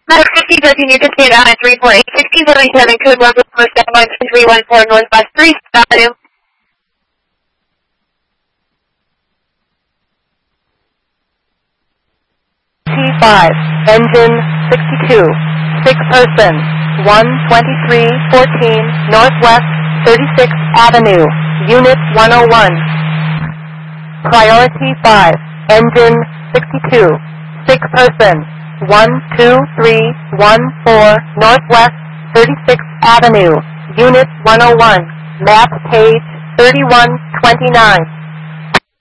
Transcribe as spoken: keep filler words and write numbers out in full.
Matter fifty, continue to stand on at three four eight, sixteen seventy-seven, code one, four seven one, three one four, Northwest three Avenue. T five, engine sixty-two, six person, one twenty-three fourteen, Northwest thirty-sixth Avenue, Unit one oh one. Priority five, engine sixty-two, six person, one two three one four, Northwest thirty-sixth Avenue, Unit one oh one, map page thirty-one twenty-nine.